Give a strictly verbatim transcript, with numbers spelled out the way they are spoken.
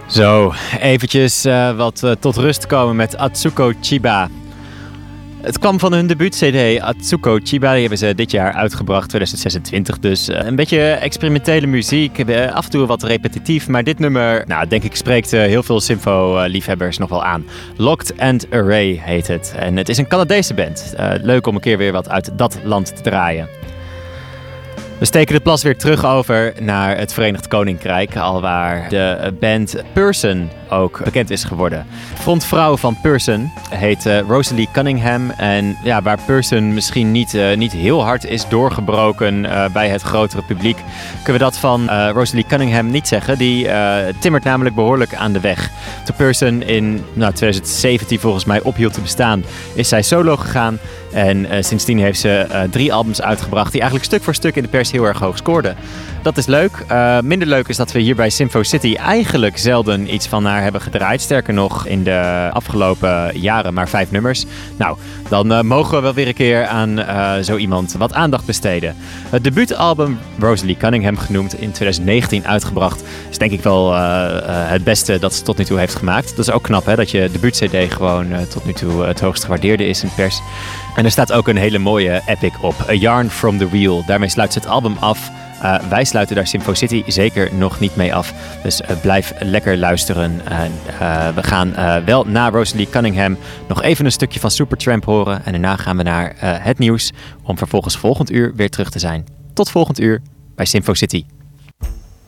Zo, eventjes uh, wat uh, tot rust komen met Atsuko Chiba. Het kwam van hun debuut-C D, Atsuko Chiba. Die hebben ze dit jaar uitgebracht, twintig zesentwintig dus. Uh, een beetje experimentele muziek, uh, af en toe wat repetitief. Maar dit nummer, nou, denk ik, spreekt uh, heel veel Symfo-liefhebbers nog wel aan. Locked and Array heet het. En het is een Canadese band. Uh, leuk om een keer weer wat uit dat land te draaien. We steken de plas weer terug over naar het Verenigd Koninkrijk, alwaar de band Person ook bekend is geworden. Frontvrouw van Person heet uh, Rosalie Cunningham. En ja, waar Person misschien niet, uh, niet heel hard is doorgebroken uh, bij het grotere publiek, kunnen we dat van uh, Rosalie Cunningham niet zeggen. Die uh, timmert namelijk behoorlijk aan de weg. Toen Person in nou, twintig zeventien volgens mij ophield te bestaan, is zij solo gegaan. En uh, sindsdien heeft ze uh, drie albums uitgebracht die eigenlijk stuk voor stuk in de pers heel erg hoog scoorden. Dat is leuk. Uh, minder leuk is dat we hier bij Symfo City eigenlijk zelden iets van haar hebben gedraaid. Sterker nog, in de afgelopen jaren maar vijf nummers. Nou, dan uh, mogen we wel weer een keer aan uh, zo iemand wat aandacht besteden. Het debuutalbum, Rosalie Cunningham genoemd, in twintig negentien uitgebracht, is denk ik wel uh, uh, het beste dat ze tot nu toe heeft gemaakt. Dat is ook knap, hè, dat je debuut-C D gewoon uh, tot nu toe uh, het hoogst gewaardeerde is in de pers. En er staat ook een hele mooie epic op, A Yarn from the Wheel. Daarmee sluit ze het album af. Uh, wij sluiten daar Symfo City zeker nog niet mee af. Dus uh, blijf lekker luisteren. Uh, uh, we gaan uh, wel na Rosalie Cunningham nog even een stukje van Supertramp horen. En daarna gaan we naar uh, het nieuws om vervolgens volgend uur weer terug te zijn. Tot volgend uur bij Symfo City.